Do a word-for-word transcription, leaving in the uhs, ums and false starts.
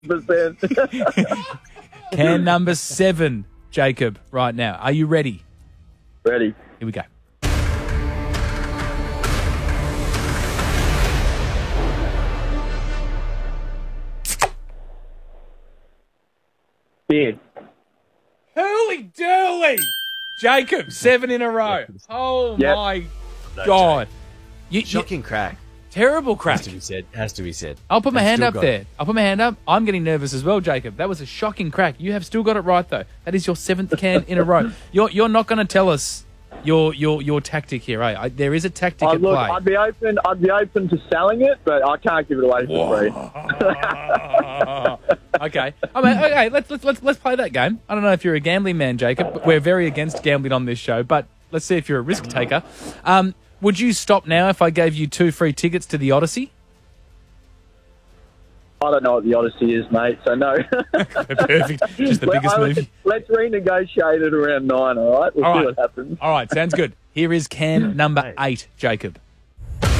percent. Can number seven, Jacob, right now. Are you ready? Ready. Here we go. Beer. Hurly durly! Jacob, seven in a row. Oh, Yep. my No, God. You, you, Shocking crack. terrible crack. Has to be said. Has to be said. I'll put my I've hand still up got there. it. I'll put my hand up. I'm getting nervous as well, Jacob. That was a shocking crack. You have still got it right, though. That is your seventh can in a row. You're you're not going to tell us your your your tactic here, eh? I, there is a tactic Oh, at look, play. I'd be open. I'd be open to selling it, but I can't give it away for free. Okay. I mean, okay. Let's let's let's let's play that game. I don't know if you're a gambling man, Jacob. But we're very against gambling on this show, but let's see if you're a risk taker. Um, would you stop now if I gave you two free tickets to the Odyssey? I don't know what the Odyssey is, mate. So no. Perfect. Just the Well, biggest I would- movie. Let's renegotiate it around nine. All right. We'll All see right. what happens. All right. Sounds good. Here is can number eight, Jacob.